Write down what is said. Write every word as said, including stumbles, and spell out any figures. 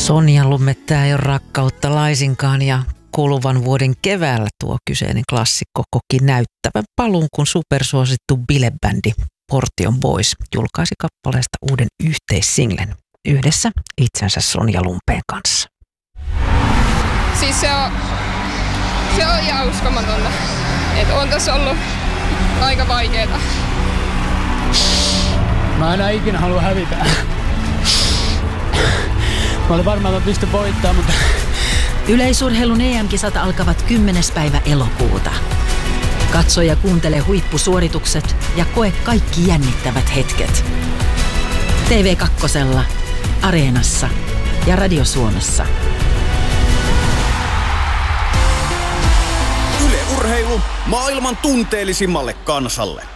Sonja Lumme, ei ole rakkautta laisinkaan, ja kuluvan vuoden keväällä tuo kyseinen klassikko koki näyttävän paluun, kun supersuosittu bilebändi Portion Boys julkaisi kappaleesta uuden yhteissinglen yhdessä itsensä Sonja Lumpeen kanssa. Siis se on, se on ihan uskomatonta, että on tässä ollut aika vaikeeta. Mä enää ikinä halua hävitä. Mä olin varmaan, että mä pystyn voittaa, mutta... Yleisurheilun E M-kisat alkavat kymmenes päivä elokuuta. Katso ja kuuntele huippusuoritukset ja koe kaikki jännittävät hetket. T V kaksi, Areenassa ja Radio Suomessa. Yle Urheilu maailman tunteellisimmalle kansalle.